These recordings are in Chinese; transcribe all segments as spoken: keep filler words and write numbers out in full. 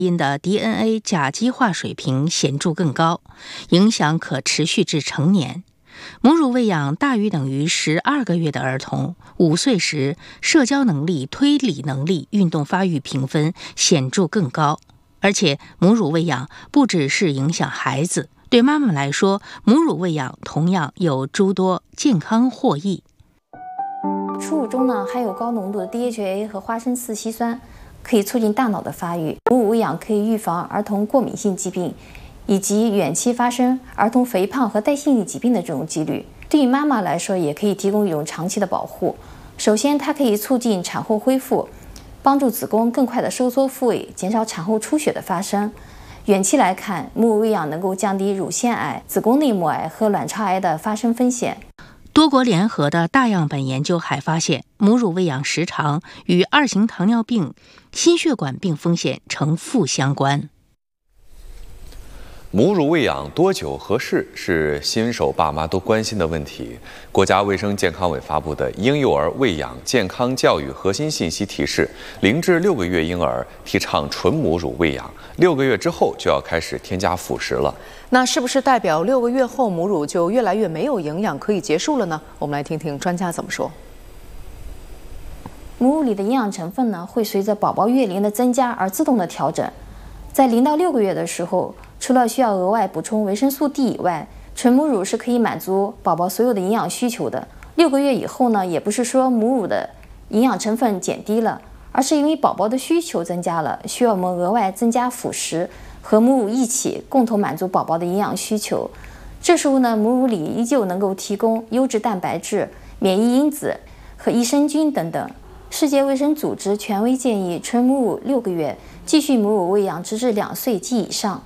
因的 D N A 甲基化水平显著更高，影响可持续至成年。母乳喂养大于等于十二个月的儿童，五岁时社交能力、推理能力、运动发育评分显著更高。而且母乳喂养不只是影响孩子，对妈妈来说，母乳喂养同样有诸多健康获益。 初乳中呢含有高浓度的 D H A 和花生四烯酸，可以促进大脑的发育。母乳喂养可以预防儿童过敏性疾病，以及远期发生儿童肥胖和代谢性疾病的这种几率。对于妈妈来说，也可以提供一种长期的保护。首先，它可以促进产后恢复，帮助子宫更快的收缩复位，减少产后出血的发生。远期来看，母乳喂养能够降低乳腺癌、子宫内膜癌和卵巢癌的发生风险。 多国联合的大样本研究还发现，母乳喂养时长与二型糖尿病、心血管病风险呈负相关。 母乳喂养多久合适是新手爸妈都关心的问题。国家卫生健康委发布的《婴幼儿喂养健康教育核心信息》提示，零至六个月婴儿提倡纯母乳喂养，六个月之后就要开始添加辅食了。 那是不是代表六个月后母乳就越来越没有营养，可以结束了呢？我们来听听专家怎么说。 母乳里的营养成分呢，会随着宝宝月龄的增加而自动的调整。在零到六个月的时候，除了需要额外补充维生素 D 以外，纯母乳是可以满足宝宝所有的营养需求的。六个月以后呢，也不是说母乳的营养成分减低了，而是因为宝宝的需求增加了，需要我们额外增加辅食，和母乳一起共同满足宝宝的营养需求。这时候呢，母乳里依旧能够提供优质蛋白质、免疫因子和益生菌等等。世界卫生组织权威建议纯母乳六个月，继续母乳喂养直至两岁及以上。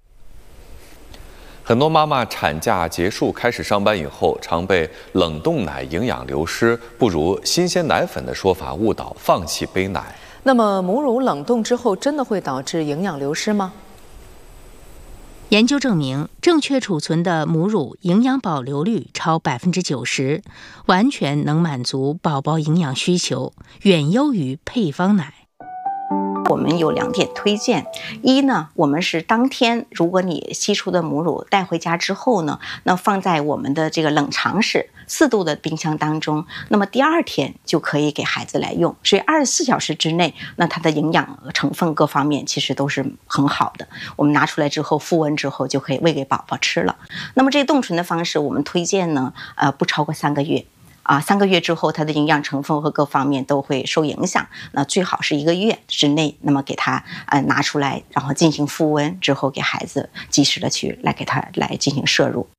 很多妈妈产假结束开始上班以后，常被冷冻奶营养流失，不如新鲜奶粉的说法误导，放弃杯奶。 那么母乳冷冻之后真的会导致营养流失吗？ 研究证明，正确储存的母乳营养保留率超百分之九十，完全能满足宝宝营养需求，远优于配方奶。 我们有两点推荐，一呢，我们是当天，如果你吸出的母乳带回家之后呢，那放在我们的这个冷藏室四度的冰箱当中，那么第二天就可以给孩子来用。所以二十四小时之内，那它的营养成分各方面其实都是很好的。我们拿出来之后复温之后就可以喂给宝宝吃了。那么这个冻存的方式，我们推荐呢，呃，不超过三个月。啊，三个月之后，它的营养成分和各方面都会受影响。那最好是一个月之内，那么给它呃拿出来，然后进行复温之后，给孩子及时的去来给他来进行摄入。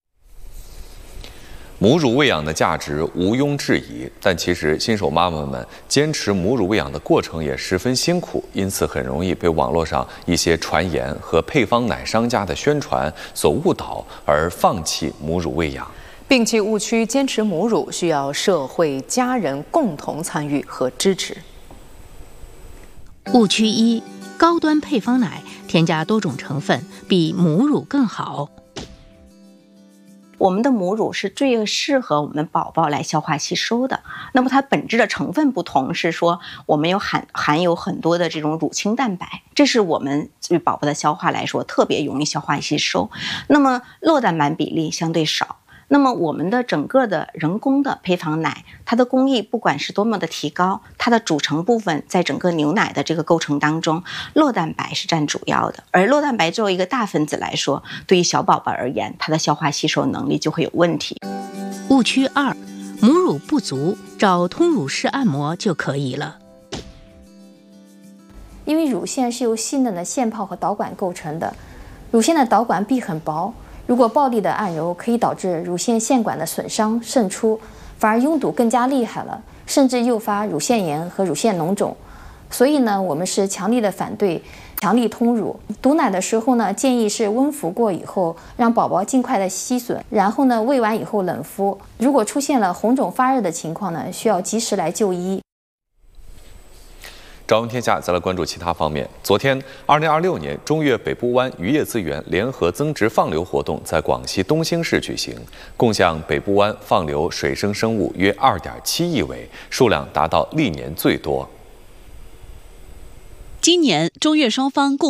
母乳喂养的价值毋庸置疑，但其实新手妈妈们坚持母乳喂养的过程也十分辛苦，因此很容易被网络上一些传言和配方奶商家的宣传所误导，而放弃母乳喂养。 摒弃误区，坚持母乳需要社会家人共同参与和支持。 误区一：高端配方奶添加多种成分，比母乳更好。 我们的母乳是最适合我们宝宝来消化吸收的。那么它本质的成分不同，是说我们有含含有很多的这种乳清蛋白，这是我们对宝宝的消化来说特别容易消化吸收。那么酪蛋白比例相对少。那么我们的整个的人工的配方奶，它的工艺不管是多么的提高，它的组成部分在整个牛奶的这个构成当中，酪蛋白是占主要的。而酪蛋白作为一个大分子来说，对于小宝宝而言，它的消化吸收能力就会有问题。 误区二：母乳不足，找通乳式按摩就可以了。 因为乳腺是由细嫩的腺泡和导管构成的，乳腺的导管壁很薄。如果暴力的按揉，可以导致乳腺腺管的损伤渗出，反而拥堵更加厉害了，甚至诱发乳腺炎和乳腺脓肿。所以呢，我们是强烈的反对强力通乳。堵奶的时候呢，建议是温敷过以后，让宝宝尽快的吸吮，然后呢，喂完以后冷敷。如果出现了红肿发热的情况呢，需要及时来就医。 朝闻天下，再来关注其他方面。昨天，二零二六年中越北部湾渔业资源联合增值放流活动在广西东兴市举行，共向北部湾放流水生生物约二点七亿尾，数量达到历年最多。 今年中越双方共